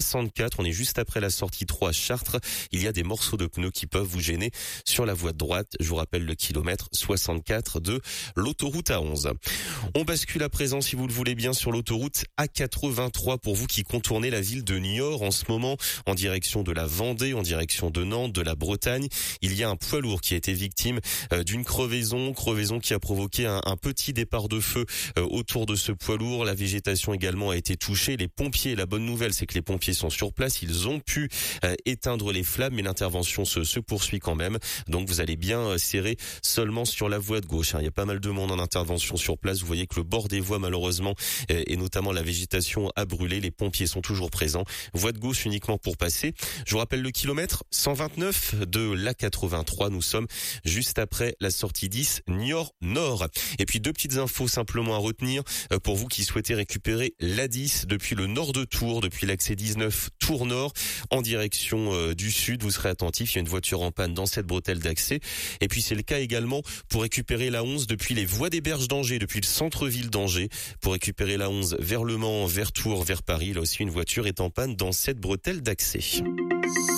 64. On est juste après la sortie 3 à Chartres. Il y a des morceaux de pneus qui peuvent vous gêner sur la voie de droite. Je vous rappelle le kilomètre 64 de l'autoroute A11. On bascule à présent, si vous le voulez bien, sur l'autoroute A83 pour vous qui contournez la ville de Niort en ce moment, en direction de la Vendée, en direction de Nantes, de la Bretagne. Il y a un poids lourd qui a été victime d'une crevaison qui a provoqué un petit départ de feu autour de ce poids lourd. La végétation également a été touchée. Les pompiers, la bonne nouvelle, c'est que les pompiers sont sur place. Ils ont pu éteindre les flammes, mais l'intervention se poursuit quand même. Donc vous allez bien serrer seulement sur la voie de gauche. Il y a pas mal de monde en intervention sur place. Vous voyez que le bord des voies, malheureusement, et notamment la végétation a brûlé. Les pompiers sont toujours présents. Voie de gauche uniquement pour passer. Je vous rappelle le kilomètre 129 de l'A83. Nous sommes juste après la sortie 10 Niort Nord. Et puis deux petites infos simplement à retenir pour vous qui souhaitez récupérer l'A10 depuis le nord de Tours, depuis l'accès 19 Tours Nord en direction du sud. Vous serez attentif, il y a une voiture en panne dans cette bretelle d'accès. Et puis c'est le cas également pour récupérer la 11 depuis les voies des Berges d'Angers, depuis le centre-ville d'Angers. Pour récupérer la 11 vers Le Mans, vers Tours, vers Paris, là aussi une voiture est en panne dans cette bretelle d'accès.